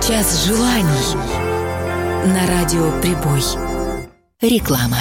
Час желаний на радио Прибой. Реклама.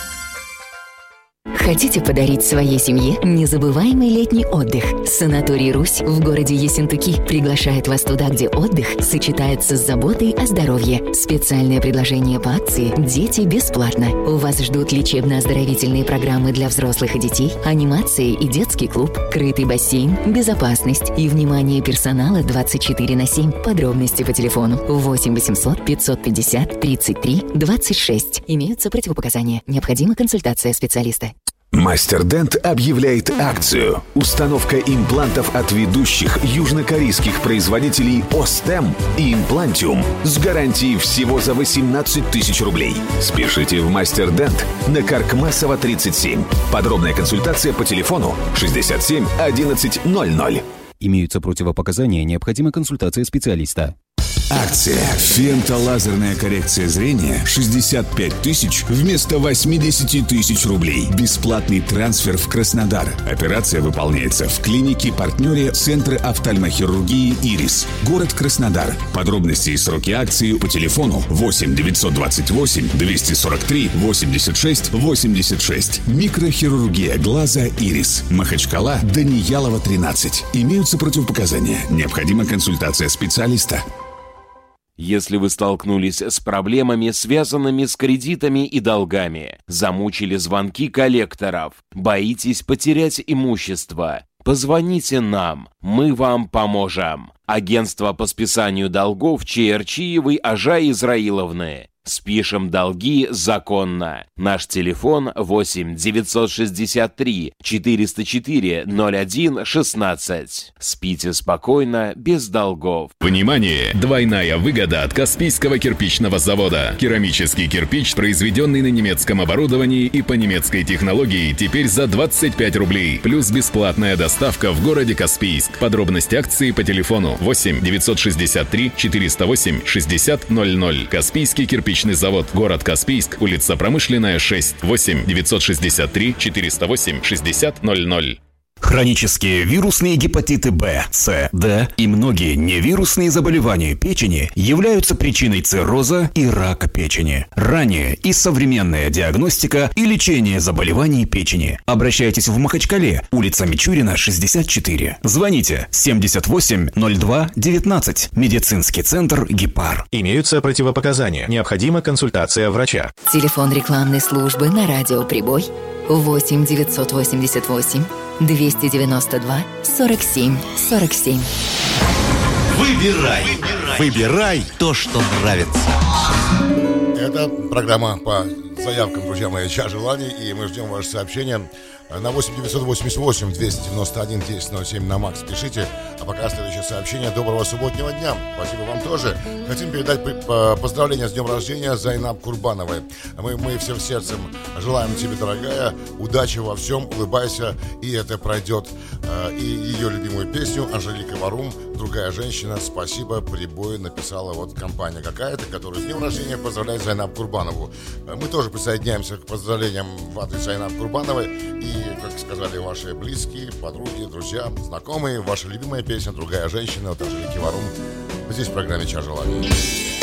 Хотите подарить своей семье незабываемый летний отдых? Санаторий «Русь» в городе Ессентуки приглашает вас туда, где отдых сочетается с заботой о здоровье. Специальное предложение по акции «Дети бесплатно». У вас ждут лечебно-оздоровительные программы для взрослых и детей, анимация и детский клуб, крытый бассейн, безопасность и внимание персонала 24/7. Подробности по телефону 8 800 550 33 26. Имеются противопоказания. Необходима консультация специалиста. Мастер Дент объявляет акцию. Установка имплантов от ведущих южнокорейских производителей Остем и Имплантиум с гарантией всего за 18 тысяч рублей. Спешите в Мастер Дент на Каркмасова 37. Подробная консультация по телефону 67 11 00. Имеются противопоказания, необходима консультация специалиста. Акция «Фемтолазерная коррекция зрения» 65 тысяч вместо 80 тысяч рублей. Бесплатный трансфер в Краснодар. Операция выполняется в клинике-партнере Центра офтальмохирургии «Ирис». Город Краснодар. Подробности и сроки акции по телефону 8 928 243 86 86. Микрохирургия глаза «Ирис». Махачкала, Даниялова, 13. Имеются противопоказания. Необходима консультация специалиста. Если вы столкнулись с проблемами, связанными с кредитами и долгами, замучили звонки коллекторов, боитесь потерять имущество, позвоните нам, мы вам поможем. Агентство по списанию долгов Чаерчиевой Ажаи Израиловны. Спишем долги законно. Наш телефон 8 963 404 01 16. Спите спокойно, без долгов. Внимание! Двойная выгода от Каспийского кирпичного завода. Керамический кирпич, произведенный на немецком оборудовании и по немецкой технологии, теперь за 25 рублей. Плюс бесплатная доставка в городе Каспийск. Подробности акции по телефону 8 963 408 60 00. Каспийский кирпичный завод, город Каспийск, улица Промышленная, 6, 8 963 408 60 00. Хронические вирусные гепатиты Б, С, Д и многие невирусные заболевания печени являются причиной цирроза и рака печени. Ранняя и современная диагностика и лечение заболеваний печени. Обращайтесь в Махачкале, улица Мичурина, 64. Звоните 78 02 19. Медицинский центр «Гепар». Имеются противопоказания. Необходима консультация врача. Телефон рекламной службы на радио Прибой 8 988 292 47 47. Выбирай то, что нравится. Это программа по заявкам, друзья мои, «Час желаний», и мы ждем ваше сообщение на 8 988 291 1007 на Макс. Пишите. А пока следующее сообщение. Доброго субботнего дня. Спасибо вам тоже. Хотим передать поздравления с днем рождения Зайнаб Курбановой. Мы всем сердцем желаем тебе, дорогая, удачи во всем, улыбайся, и это пройдет. И ее любимую песню Анжелика Варум «Другая женщина». Спасибо, Прибой написала вот компания какая-то, которая с днем рождения поздравляет Зайнаб Курбанову. Мы тоже присоединяемся к поздравлениям в адрес Зайнаб Курбановой. И, как сказали ваши близкие, подруги, друзья, знакомые, ваша любимая песня «Другая женщина» от Анжелики Варум здесь в программе «Час желаний».